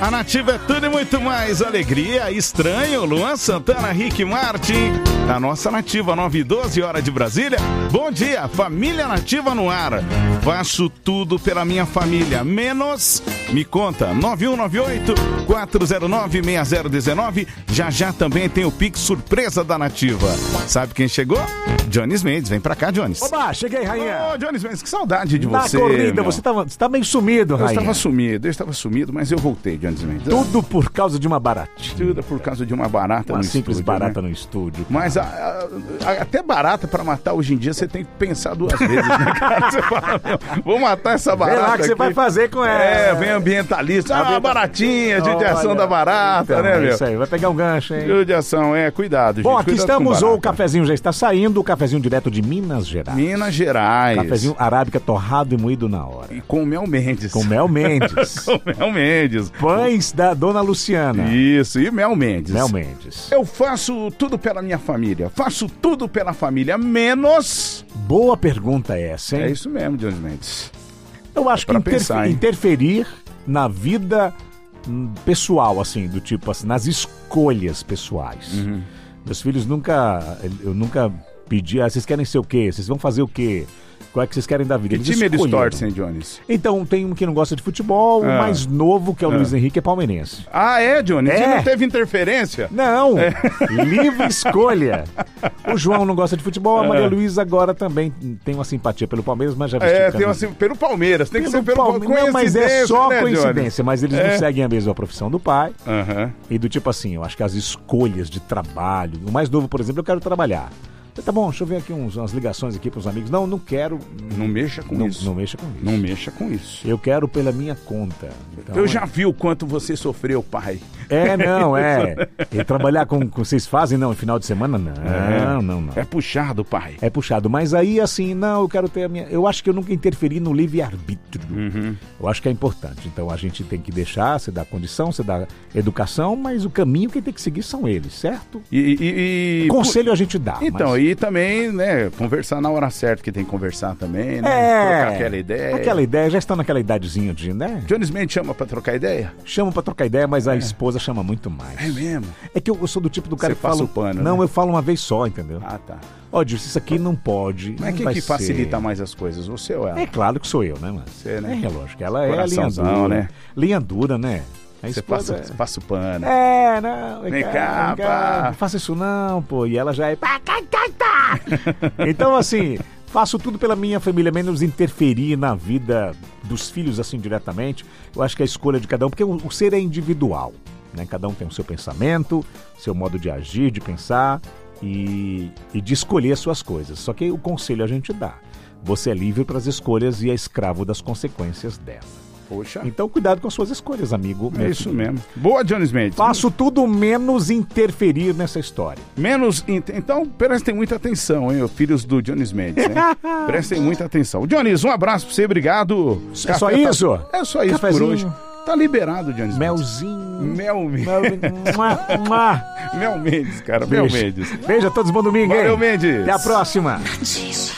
A Nativa é tudo e muito mais. Alegria, Estranho, Luan Santana, Rick Martin. A nossa Nativa, 9h12, hora de Brasília. Bom dia, família Nativa no ar. Faço tudo pela minha família, menos... Me conta, 9198-409-6019. Já também tem o Pix surpresa da Nativa. Sabe quem chegou? Jones Mendes. Vem pra cá, Jones. Oba, cheguei, rainha. Ô, Jones Mendes, que saudade de você. Na corrida, meu. você tá meio sumido, rainha. Eu estava sumido, mas eu voltei, Jones Mendes. Tudo por causa de uma baratinha. Tudo por causa de uma barata uma no simples estúdio. Barata, né? no estúdio. Mas até barata pra matar hoje em dia, você tem que pensar duas vezes, né, cara? Você fala, vou matar essa barata. Vê lá que você vai fazer com ela. Vem ambientalista. Uma baratinha, judiação da barata, então, né, meu? Isso aí, vai pegar um gancho, hein? Judiação, cuidado, gente. Bom, aqui cuidado estamos, o cafezinho já está saindo, o cafezinho direto de Minas Gerais. Minas Gerais. Cafezinho arábica torrado e moído na hora. E com Mel Mendes. Com Mel Mendes. Com Mel Mendes. Pães da Dona Luciana. Isso, e Mel Mendes. Mel Mendes. Eu faço tudo pela minha família. Faço tudo pela família, menos... Boa pergunta essa, hein? É isso mesmo, Jones Mendes. Eu acho que interferir na vida pessoal, assim, do tipo assim, nas escolhas pessoais. Uhum. Meus filhos eu nunca pedi, vocês querem ser o quê? Vocês vão fazer o quê? Qual é que vocês querem da vida? Que time eles torcem, Jones? Então, tem um que não gosta de futebol, o mais novo, que é o Luiz Henrique, é palmeirense. Ah, é, Jones? E não teve interferência? Não, livre escolha. O João não gosta de futebol, a Maria Luísa agora também tem uma simpatia pelo Palmeiras, mas já vestiu pelo Palmeiras, tem que ser pelo Palmeiras. Não, mas é só coincidência, Jones? Mas eles não seguem a mesma profissão do pai. Uhum. E do tipo assim, eu acho que as escolhas de trabalho, o mais novo, por exemplo, eu quero trabalhar. Tá bom, deixa eu ver aqui umas ligações aqui pros amigos. Não quero. Não mexa com isso. Não mexa com isso. Não mexa com isso. Eu quero pela minha conta. Então, eu já vi o quanto você sofreu, pai. E trabalhar com vocês fazem, não, em final de semana, não. É puxado, pai. É puxado. Mas aí, assim, não, eu quero ter a minha... Eu acho que eu nunca interferi no livre-arbítrio. Uhum. Eu acho que é importante. Então, a gente tem que deixar, você dá condição, você dá educação, mas o caminho que tem que seguir são eles, certo? Conselho a gente dá. Então, e também, né, conversar na hora certa, que tem que conversar também, né? Trocar aquela ideia. Aquela ideia, já está naquela idadezinha de, né? Jones Mendes chama pra trocar ideia? Chama pra trocar ideia, mas a esposa chama muito mais. É mesmo? É que eu sou do tipo do cara Você que fala... passa o pano, não, né? eu falo uma vez só, entendeu? Ah, tá. Ó, Dilson, isso aqui não pode. Mas quem que facilita mais as coisas, você ou ela? É claro que sou eu, né, mano? Você, né? É lógico, ela é a linha dura, né? Linha dura, né? Você passa o pano. Não. Vem cá, pá. Não faça isso não, pô. E ela já é... Então, assim, faço tudo pela minha família, menos interferir na vida dos filhos, assim, diretamente. Eu acho que é a escolha de cada um, porque o ser é individual, né? Cada um tem o seu pensamento, seu modo de agir, de pensar e de escolher as suas coisas. Só que o conselho a gente dá. Você é livre para as escolhas e é escravo das consequências dela. Poxa. Então, cuidado com as suas escolhas, amigo. É isso mesmo. Boa, Jones Mendes. Faço tudo menos interferir nessa história. Então, prestem muita atenção, hein, filhos do Jones Mendes, hein? Prestem muita atenção. Jones, um abraço pra você, obrigado. É só isso? É só isso por hoje. Tá liberado, Jones Mendes. Mel Mendes, cara. Mel Mendes. Beijo a todos, bom domingo, hein? Valeu, Mendes. Até a próxima.